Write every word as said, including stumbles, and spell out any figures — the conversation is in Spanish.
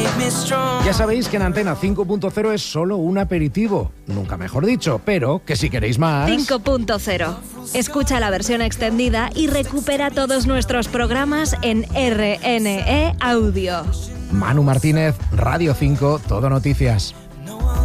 Ya sabéis que en Antena cinco punto cero es solo un aperitivo, nunca mejor dicho, pero que si queréis más... cinco punto cero. Escucha la versión extendida y recupera todos nuestros programas en R N E Audio. Manu Martínez, Radio cinco, Todo Noticias.